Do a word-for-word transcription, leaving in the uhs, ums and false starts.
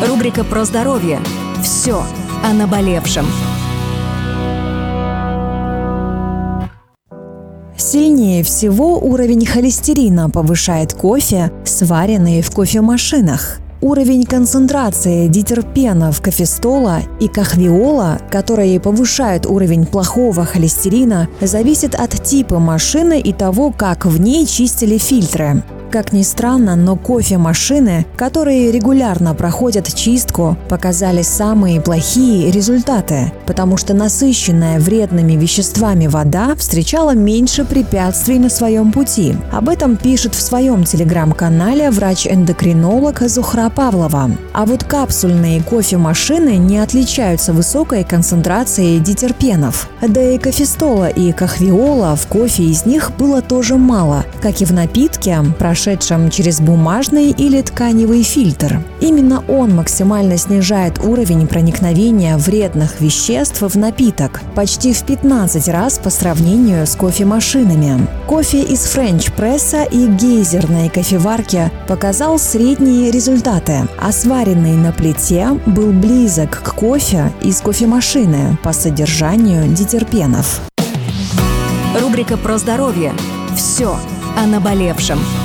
Рубрика про здоровье. Все о наболевшем. Сильнее всего уровень холестерина повышает кофе, сваренный в кофемашинах. Уровень концентрации дитерпенов кофестола и кахвеола, которые повышают уровень плохого холестерина, зависит от типа машины и того, как в ней чистили фильтры. Как ни странно, но кофемашины, которые регулярно проходят чистку, показали самые плохие результаты, потому что насыщенная вредными веществами вода встречала меньше препятствий на своем пути. Об этом пишет в своем телеграм-канале врач-эндокринолог Зухра Павлова. А вот капсульные кофемашины не отличаются высокой концентрацией дитерпенов. Да и кофестола и кахвеола в кофе из них было тоже мало, как и в напитке, прошедшем через бумажный или тканевый фильтр. Именно он максимально снижает уровень проникновения вредных веществ в напиток почти в пятнадцать раз по сравнению с кофемашинами. Кофе из френч-пресса и гейзерной кофеварки показал средние результаты, а сваренный на плите был близок к кофе из кофемашины по содержанию дитерпенов. Рубрика про здоровье. Все о наболевшем.